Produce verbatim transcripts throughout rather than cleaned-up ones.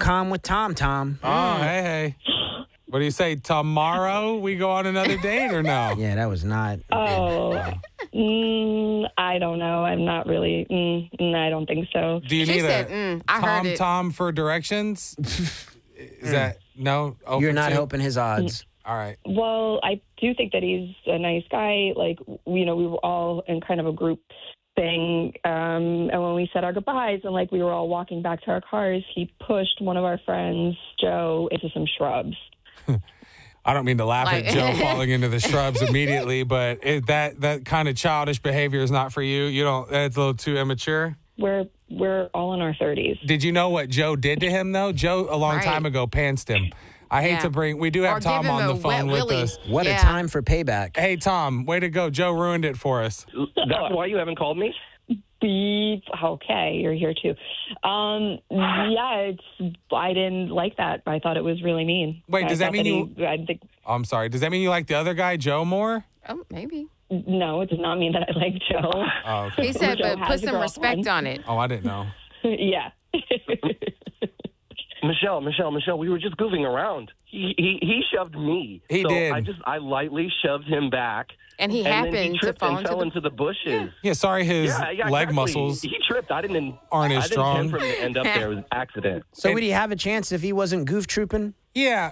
calm with Tom, Tom. Oh, hey, hey. What do you say? Tomorrow we go on another date or no? Yeah, that was not. Oh, mm, I don't know. I'm not really. Mm, mm, I don't think so. Do you She need said, a mm, I heard Tom it. Tom for directions? Is that no? Oh You're for not two? helping his odds. All right. Well, I do think that he's a nice guy. Like, you know, we were all in kind of a group thing. Um, and when we said our goodbyes and, like, we were all walking back to our cars, he pushed one of our friends, Joe, into some shrubs. I don't mean to laugh Like- at Joe falling into the shrubs immediately, but it, that that kind of childish behavior is not for you. You don't. That's a little too immature. We're we're all in our thirties. Did you know what Joe did to him though? Joe a long Right. time ago pantsed him. I hate Yeah. to bring. We do have Or Tom give him on a the phone wet with willy. us. What Yeah. a time for payback. Hey Tom, way to go! Joe ruined it for us. That's why you haven't called me? Beep. Okay, you're here too. Um, yeah, it's. I didn't like that. I thought it was really mean. Wait, I does that thought mean you- he- I think Oh, I'm sorry. Does that mean you like the other guy, Joe, more? Oh, maybe. no, it does not mean that I like Joe. Oh, okay. He said, Joe but has put a some respect girlfriend. on it. Oh, I didn't know. yeah. Michelle, Michelle, Michelle, we were just goofing around. He he, he shoved me. He so did. I just I lightly shoved him back. And he and happened then he to tripped fall and into fell the... into the bushes. Yeah, sorry, his Yeah, yeah, leg exactly. muscles. He tripped. I didn't Aren't as I didn't strong. intend for him to end up there. It was an accident. So And- would he have a chance if he wasn't goof trooping? Yeah.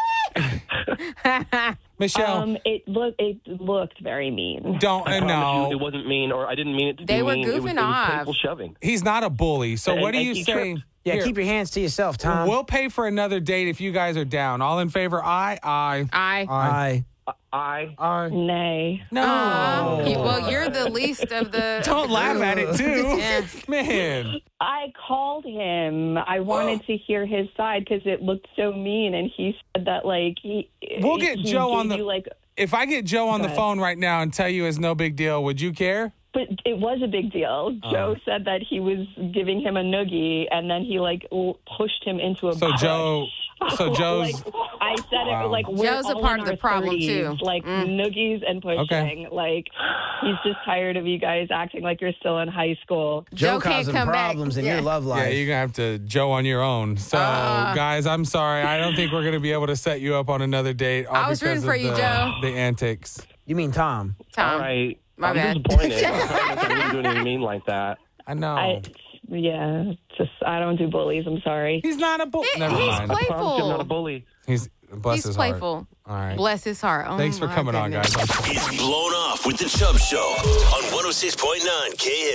Michelle, Um, it looked it looked very mean. don't I uh, promise you, it no. wasn't mean, or I didn't mean it to They be were mean. It was, goofing it was off. playful shoving. He's not a bully. So And- what do and you he say? tripped. Yeah, Here, keep your hands to yourself, Tom. We'll pay for another date if you guys are down. All in favor? Aye, aye, I. Aye. I aye. Nay. No. Uh, you- well, you're the least of the. Don't laugh at it too, Yeah. man. I called him. I wanted to hear his side because it looked so mean, and he said that like he. We'll get he Joe gave on the- You, like, If I get Joe on Go the ahead. phone right now and tell you it's no big deal, would you care? but it was a big deal. Uh-huh. Joe said that he was giving him a noogie, and then he like l- pushed him into a. So bush. Joe, so Joe's. Like, I said Wow. it like we're Joe's a all part in of the our problem, thirties, too. Like Mm. noogies and pushing. Okay. Like he's just tired of you guys acting like you're still in high school. Joe, Joe can't causing come back. problems in Yeah. your love Yeah, life. you're gonna have to Joe on your own. So, Uh. guys, I'm sorry. I don't think we're gonna be able to set you up on another date. all I was because rooting for of you, the, Joe. The antics. You mean Tom? Tom. all right. My I'm bad. disappointed. I promise I didn't do anything mean like that. I know. I yeah, just I don't do bullies. I'm sorry. He's not a bull. He- Never he's mind. I promise you I'm not a playful. bully. He's bless He's his playful. heart. All right. Bless his heart. Oh, Thanks for my coming goodness. on, guys. I'm- It's Blown Off with the Chubb Show on one oh six point nine K